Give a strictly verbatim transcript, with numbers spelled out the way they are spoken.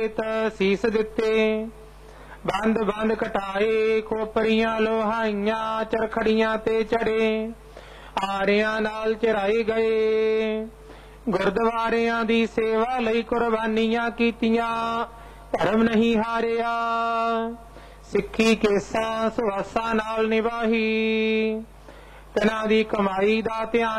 ਸੀਸ ਦਿੱਤੇ। ਬੰਦ ਬੰਦ ਕਟਾਏ ਖੋਪਰੀਆਂ ਲੋਹਾਈਆਂ ਚਰਖੜੀਆਂ ਤੇ ਚੜੇ। ਆਰਿਆਂ ਨਾਲ ਚਰਾਏ ਗਏ। ਗੁਰਦੁਆਰਿਆਂ ਦੀ ਸੇਵਾ ਲਈ ਕੁਰਬਾਨੀਆਂ ਕੀਤੀਆਂ। ਧਰਮ ਨਹੀਂ ਹਾਰਿਆ। ਸਿੱਖੀ ਕੇਸਾਂ ਸੁਆਸਾਂ ਨਾਲ ਨਿਭਾਹੀ। ਤਨਾਂ ਦੀ ਕਮਾਈ ਦਾ ਧਿਆਨ